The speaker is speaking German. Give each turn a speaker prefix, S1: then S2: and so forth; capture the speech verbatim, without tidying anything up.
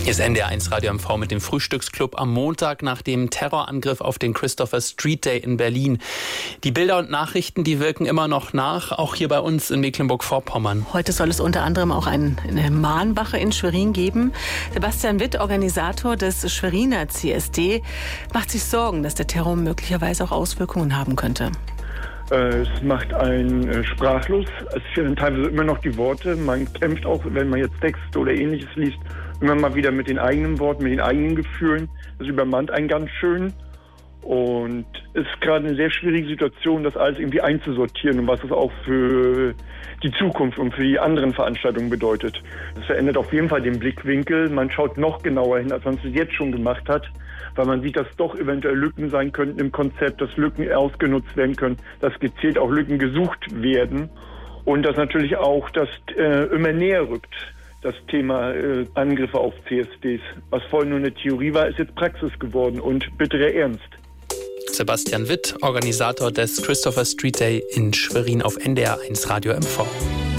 S1: Hier ist N D R eins Radio M V mit dem Frühstücksclub am Montag nach dem Terrorangriff auf den Christopher Street Day in Berlin. Die Bilder und Nachrichten, die wirken immer noch nach, auch hier bei uns in Mecklenburg-Vorpommern.
S2: Heute soll es unter anderem auch ein, eine Mahnwache in Schwerin geben. Sebastian Witt, Organisator des Schweriner C S D, macht sich Sorgen, dass der Terror möglicherweise auch Auswirkungen haben könnte.
S3: Es macht einen äh, sprachlos. Es fehlen teilweise immer noch die Worte. Man kämpft auch, wenn man jetzt Texte oder Ähnliches liest, immer mal wieder mit den eigenen Worten, mit den eigenen Gefühlen. Das übermannt einen ganz schön. Und es ist gerade eine sehr schwierige Situation, das alles irgendwie einzusortieren und was es auch für die Zukunft und für die anderen Veranstaltungen bedeutet. Das verändert auf jeden Fall den Blickwinkel. Man schaut noch genauer hin, als man es jetzt schon gemacht hat, weil man sieht, dass doch eventuell Lücken sein könnten im Konzept, dass Lücken ausgenutzt werden können, dass gezielt auch Lücken gesucht werden und dass natürlich auch das äh, immer näher rückt. Das Thema äh, Angriffe auf C S Ds. Was vorhin nur eine Theorie war, ist jetzt Praxis geworden und bitterer Ernst.
S1: Sebastian Witt, Organisator des Christopher Street Day in Schwerin auf N D R eins Radio M V.